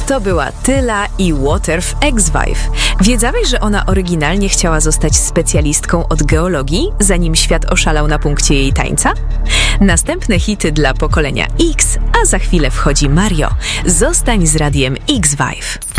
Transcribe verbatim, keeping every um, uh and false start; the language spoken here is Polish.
To była Tyla i Water w X-Vive. Wiedziałeś, że ona oryginalnie chciała zostać specjalistką od geologii, zanim świat oszalał na punkcie jej tańca? Następne hity dla pokolenia X, a za chwilę wchodzi Mario. Zostań z radiem X-Vive.